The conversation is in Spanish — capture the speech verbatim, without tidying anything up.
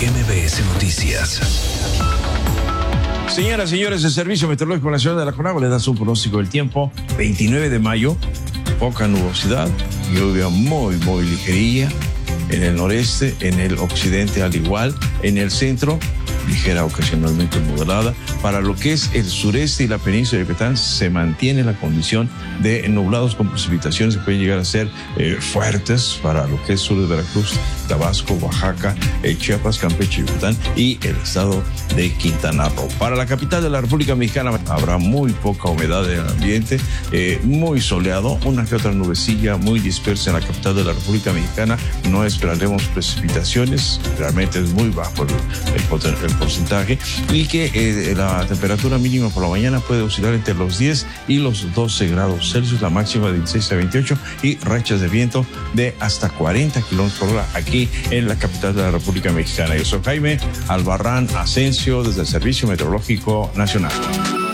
M B S Noticias. Señoras y señores, el Servicio Meteorológico Nacional de la CONAGUA le da su pronóstico del tiempo. veintinueve de mayo, poca nubosidad, lluvia muy, muy ligerilla en el noreste, en el occidente al igual, en el centro, ligera ocasionalmente moderada. Para lo que es el sureste y la península de Yucatán se mantiene la condición de nublados con precipitaciones que pueden llegar a ser eh, fuertes para lo que es sur de Veracruz, Tabasco, Oaxaca, eh, Chiapas, Campeche, Yucatán y el estado de Quintana Roo. Para la capital de la República Mexicana habrá muy poca humedad en el ambiente, eh, muy soleado, una que otra nubecilla muy dispersa en la capital de la República Mexicana. No esperaremos precipitaciones, realmente es muy bajo el, el, el porcentaje, y que eh, la temperatura mínima por la mañana puede oscilar entre los diez y los doce grados Celsius, la máxima de dieciséis a veintiocho y rachas de viento de hasta cuarenta kilómetros por hora aquí en la capital de la República Mexicana. Yo soy Jaime Albarrán Asensio desde el Servicio Meteorológico Nacional.